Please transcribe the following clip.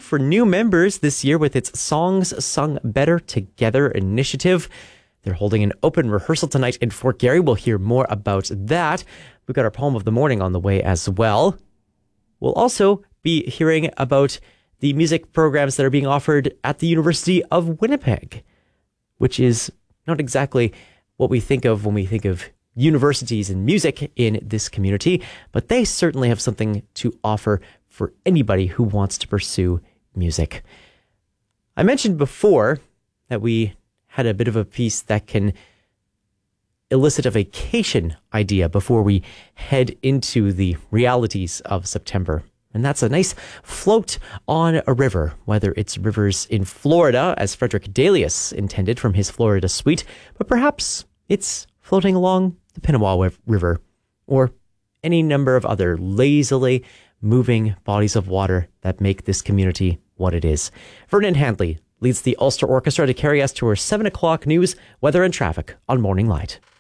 for new members this year with its Songs Sung Better Together initiative. They're holding an open rehearsal tonight in Fort Garry. We'll hear more about that. We've got our poem of the morning on the way as well. We'll also be hearing about the music programs that are being offered at the University of Winnipeg, which is not exactly what we think of when we think of universities and music in this community, but they certainly have something to offer for anybody who wants to pursue music. I mentioned before that we had a bit of a piece that can elicit a vacation idea before we head into the realities of September. And that's a nice float on a river, whether it's rivers in Florida, as Frederick Delius intended from his Florida suite, but perhaps it's floating along the Pinawa River, or any number of other lazily moving bodies of water that make this community what it is. Vernon Handley leads the Ulster Orchestra to carry us to our 7 o'clock news, weather and traffic on Morning Light.